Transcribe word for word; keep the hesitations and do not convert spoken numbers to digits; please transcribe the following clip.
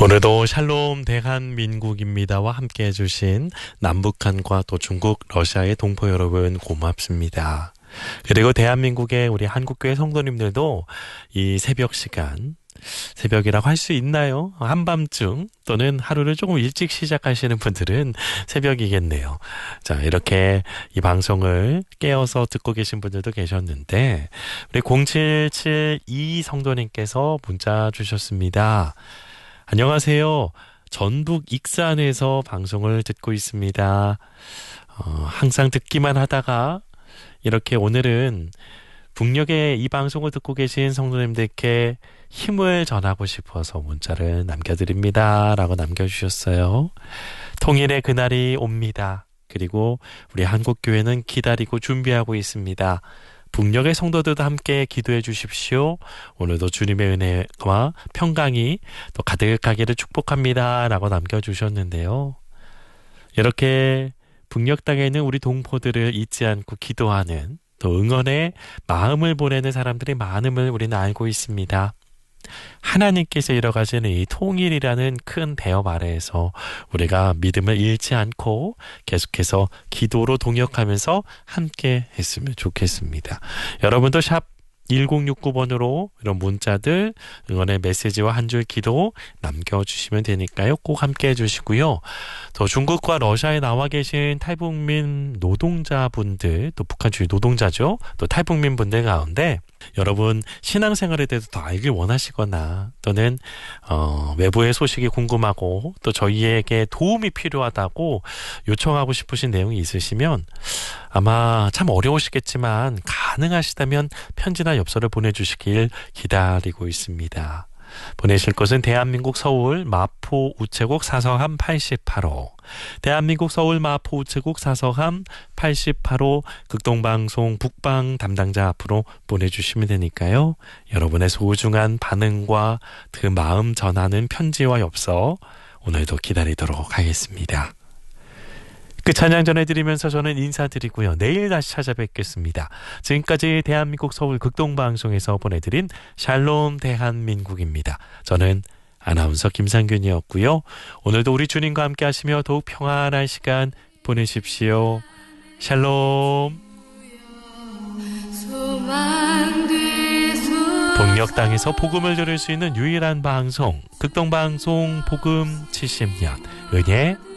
오늘도 샬롬 대한민국입니다와 함께 해주신 남북한과 또 중국, 러시아의 동포 여러분 고맙습니다. 그리고 대한민국의 우리 한국교회 성도님들도 이 새벽 시간, 새벽이라고 할 수 있나요? 한밤중 또는 하루를 조금 일찍 시작하시는 분들은 새벽이겠네요. 자, 이렇게 이 방송을 깨어서 듣고 계신 분들도 계셨는데 우리 공칠칠이 성도님께서 문자 주셨습니다. 안녕하세요. 전북 익산에서 방송을 듣고 있습니다. 어, 항상 듣기만 하다가 이렇게 오늘은 북녘에 이 방송을 듣고 계신 성도님들께 힘을 전하고 싶어서 문자를 남겨드립니다. 라고 남겨주셨어요. 통일의 그날이 옵니다. 그리고 우리 한국교회는 기다리고 준비하고 있습니다. 북녘의 성도들도 함께 기도해 주십시오. 오늘도 주님의 은혜와 평강이 또 가득하기를 축복합니다. 라고 남겨주셨는데요. 이렇게 북녘 땅에 있는 우리 동포들을 잊지 않고 기도하는 또 응원의 마음을 보내는 사람들이 많음을 우리는 알고 있습니다. 하나님께서 이뤄가시는 이 통일이라는 큰 대업 아래에서 우리가 믿음을 잃지 않고 계속해서 기도로 동역하면서 함께 했으면 좋겠습니다. 여러분도 샵 일공육구 번으로 이런 문자들, 응원의 메시지와 한 줄 기도 남겨주시면 되니까요. 꼭 함께 해주시고요. 또 중국과 러시아에 나와 계신 탈북민 노동자분들, 또 북한 주의 노동자죠. 또 탈북민 분들 가운데 여러분 신앙생활에 대해서 더 알길 원하시거나 또는 어, 외부의 소식이 궁금하고 또 저희에게 도움이 필요하다고 요청하고 싶으신 내용이 있으시면 아마 참 어려우시겠지만 가능하시다면 편지나 엽서를 보내주시길 기다리고 있습니다. 보내실 곳은 대한민국 서울 마포 우체국 사서함 팔십팔 호, 대한민국 서울 마포 우체국 사서함 팔십팔 호 극동방송 북방 담당자 앞으로 보내주시면 되니까요. 여러분의 소중한 반응과 그 마음 전하는 편지와 엽서 오늘도 기다리도록 하겠습니다. 그 찬양 전해드리면서 저는 인사드리고요. 내일 다시 찾아뵙겠습니다. 지금까지 대한민국 서울 극동방송에서 보내드린 샬롬 대한민국입니다. 저는 아나운서 김상균이었고요. 오늘도 우리 주님과 함께 하시며 더욱 평안한 시간 보내십시오. 샬롬. 북녘 땅에서 복음을 들을 수 있는 유일한 방송, 극동방송 복음 칠십 년 은혜